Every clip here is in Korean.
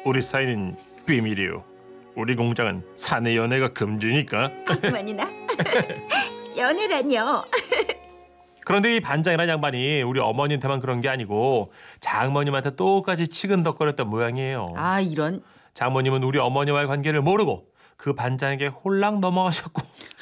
우리 사이는 비밀이요. 우리 공장은 사내 연애가 금지니까. 그만이나. 연애라뇨. 그런데 이 반장이라는 양반이 우리 어머니한테만 그런 게 아니고 장모님한테 똑같이 치근덕거렸던 모양이에요. 아, 이런. 장모님은 우리 어머니와의 관계를 모르고 그 반장에게 홀랑 넘어가셨고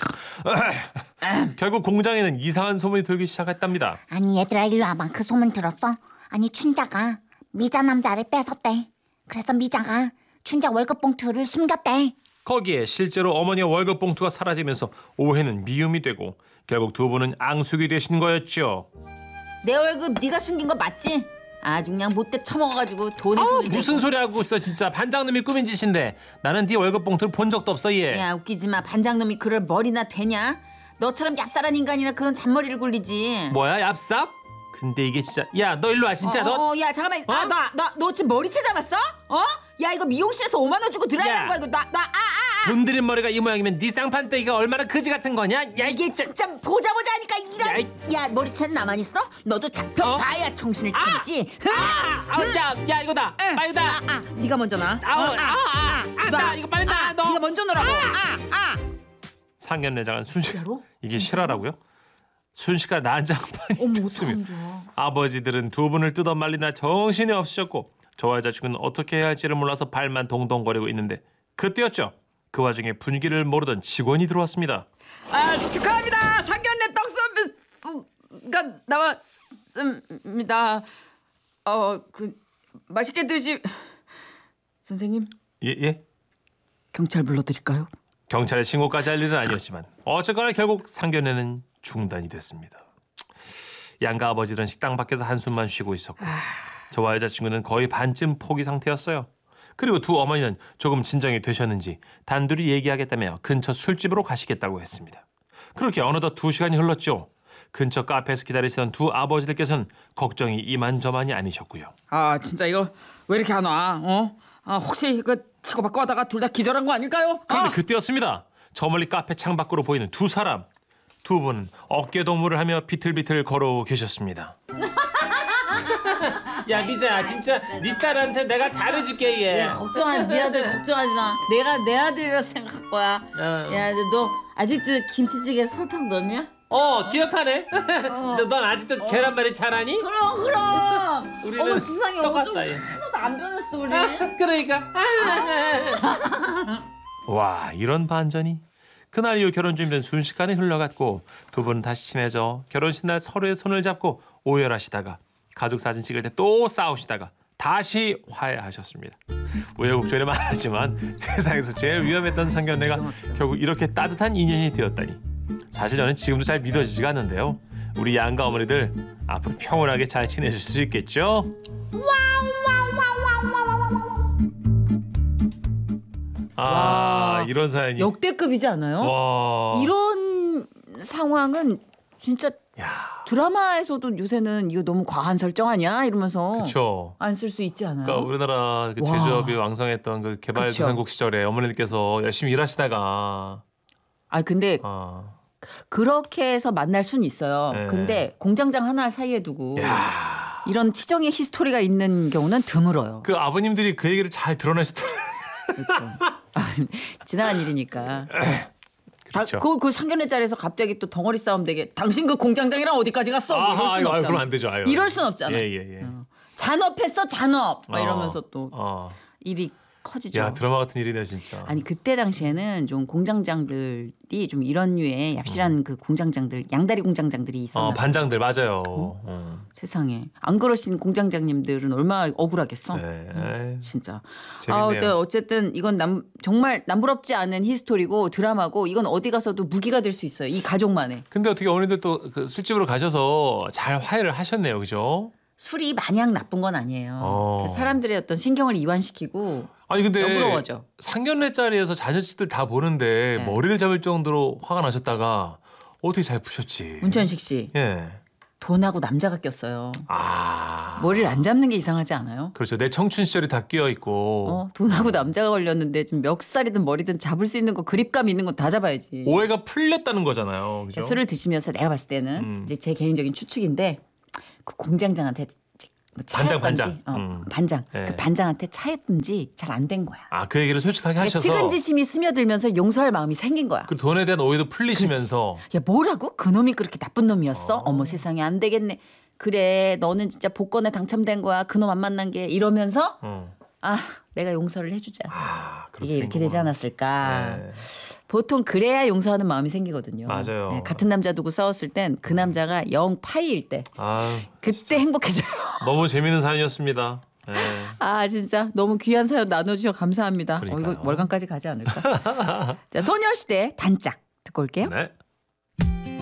결국 공장에는 이상한 소문이 돌기 시작했답니다. 아니 얘들아 일로 와봐. 그 소문 들었어? 아니 춘자가 미자 남자를 뺏었대. 그래서 미자가 춘자 월급 봉투를 숨겼대. 거기에 실제로 어머니의 월급 봉투가 사라지면서 오해는 미움이 되고 결국 두 분은 앙숙이 되신 거였죠. 내 월급 네가 숨긴 거 맞지? 아주 그냥 못돼 처먹어가지고 돈에 손을 무슨 대고. 소리 하고 있어 진짜. 반장님이 꾸민 짓인데 나는 네 월급 봉투를 본 적도 없어 얘. 야, 웃기지 마. 반장놈이 그럴 머리나 되냐? 너처럼 얍살한 인간이나 그런 잔머리를 굴리지. 뭐야 얍삽? 근데 이게 진짜 야 너 일로 와 진짜 너. 야 잠깐만. 너 지금 머리 찾아봤어? 야 이거 미용실에서 5만 원 주고 드라이 야. 한 거야 이거. 돈 들인 머리가 이 모양이면 네 쌍판대기가 얼마나 그지 같은 거냐? 야 이게 진짜 보자 하니까 이런. 야 머리채는 나만 있어? 너도 잡혀봐야 정신을 차리지. 야 이거다. 빨리 다. 네가 먼저 나. 나 이거 빨리 나. 너. 네가 먼저 넣으라고. 상견례장은 순식. 진짜로? 이게 실화라고요? 순식간 난장판이 어머 됐습니다. 어떡하면 좋아. 아버지들은 두 분을 뜯어 말리나 정신이 없으셨고 저와 여자친구는 어떻게 해야 할지를 몰라서 발만 동동거리고 있는데 그때였죠. 그 와중에 분위기를 모르던 직원이 들어왔습니다. 축하합니다. 상견례 떡서비스가 나왔습니다. 맛있게 선생님 예? 경찰 불러드릴까요? 경찰에 신고까지 할 일은 아니었지만 어쨌거나 결국 상견례는 중단이 됐습니다. 양가 아버지는 식당 밖에서 한숨만 쉬고 있었고 저와 여자친구는 거의 반쯤 포기 상태였어요. 그리고 두 어머니는 조금 진정이 되셨는지 단둘이 얘기하겠다며 근처 술집으로 가시겠다고 했습니다. 그렇게 어느덧 2시간이 흘렀죠. 근처 카페에서 기다리시던 두 아버지들께서는 걱정이 이만저만이 아니셨고요. 진짜 이거 왜 이렇게 안 와? 혹시 이거 치고받고 하다가 둘 다 기절한 거 아닐까요? 그런데 그때였습니다. 저 멀리 카페 창 밖으로 보이는 두 사람. 두 분 어깨동무를 하며 비틀비틀 걸어오고 계셨습니다. 야 미자야 진짜 네 딸한테 내가 잘해줄게 얘. 걱정하지 네 아들 걱정하지 마. 내가 내 아들이라 생각할 거야. 야, 너 아직도 김치찌개 설탕 넣냐? 기억하네. 넌 아직도 계란말이 잘하니? 그럼. 우리는 어머 세상에 똑같다, 좀 얘. 하나도 안 변했어 우리. 그러니까. 와 이런 반전이. 그날 이후 결혼 준비는 순식간에 흘러갔고 두 분은 다시 친해져 결혼식 날 서로의 손을 잡고 오열하시다가 가족 사진 찍을 때 또 싸우시다가 다시 화해하셨습니다. 우여곡절이 많았지만 세상에서 제일 위험했던 상견례가 결국 이렇게 따뜻한 인연이 되었다니. 사실 저는 지금도 잘 믿어지지가 않는데요. 우리 양가 어머니들 앞으로 평온하게 잘 지내실 수 있겠죠? 이런 사연이. 역대급이지 않아요? 와. 이런 상황은 진짜 드라마에서도 요새는 이거 너무 과한 설정 아니야? 이러면서 그렇죠. 안 쓸 수 있지 않아요? 그러니까 우리나라 그 제조업이 왕성했던 그 개발도상국 시절에 어머니들께서 열심히 일하시다가 근데 그렇게 해서 만날 수는 있어요. 네. 근데 공장장 하나 사이에 두고 이런 치정의 히스토리가 있는 경우는 드물어요. 그 아버님들이 그 얘기를 잘 드러내시더라고요. 그렇죠. 지나간 일이니까. 그렇죠. 그 상견례 자리에서 갑자기 또 덩어리 싸움 되게 당신 그 공장장이랑 어디까지 갔어? 이럴 순 없잖아. 그럼 안 되죠. 이럴 순 없잖아. 예. 잔업했어 잔업. 막 이러면서 또 일이 커지죠. 야 드라마 같은 일이네 진짜. 아니 그때 당시에는 좀 공장장들이 좀 이런 류의 얍실한 그 공장장들 양다리 공장장들이 있었나. 반장들 맞아요. 세상에 안 그러신 공장장님들은 얼마나 억울하겠어. 네. 진짜. 재밌네요. 근데 어쨌든 이건 정말 남부럽지 않은 히스토리고 드라마고 이건 어디 가서도 무기가 될 수 있어요. 이 가족만의. 근데 어떻게 어머니들 또 그 술집으로 가셔서 잘 화해를 하셨네요, 그죠? 술이 마냥 나쁜 건 아니에요. 그 사람들의 어떤 신경을 이완시키고. 아니 근데 너부러워져. 상견례 자리에서 자녀들 다 보는데 네. 머리를 잡을 정도로 화가 나셨다가 어떻게 잘 푸셨지? 문천식 씨. 예. 돈하고 남자가 꼈어요. 머리를 안 잡는 게 이상하지 않아요? 그렇죠. 내 청춘 시절이 다 끼어 있고. 돈하고 남자가 걸렸는데 지금 멱살이든 머리든 잡을 수 있는 거 그립감 있는 건 다 잡아야지. 오해가 풀렸다는 거잖아요. 그죠? 술을 드시면서 내가 봤을 때는 이제 제 개인적인 추측인데 그 공장장한테 반장, 차였던지, 반장. 반장. 네. 그 반장한테 차였든지 잘 안 된 거야. 아, 그 얘기를 솔직하게 그러니까 하셔서 측은지심이 스며들면서 용서할 마음이 생긴 거야. 그 돈에 대한 오해도 풀리시면서 야 뭐라고? 그놈이 그렇게 나쁜 놈이었어? 어머 세상에 안 되겠네. 그래 너는 진짜 복권에 당첨된 거야. 그놈 안 만난 게 이러면서 아 내가 용서를 해주자. 그렇게 이게 이렇게 된 되지 거구나. 않았을까. 네. 보통 그래야 용서하는 마음이 생기거든요. 맞아요. 네, 같은 남자 두고 싸웠을 땐 그 남자가 영 파이일 때 아, 그때 행복해져요. 너무 재미있는 사연이었습니다. 네. 아 진짜 너무 귀한 사연 나눠주셔서 감사합니다. 이거 그러니까요. 월간까지 가지 않을까? 자, 소녀시대 단짝 듣고 올게요. 네.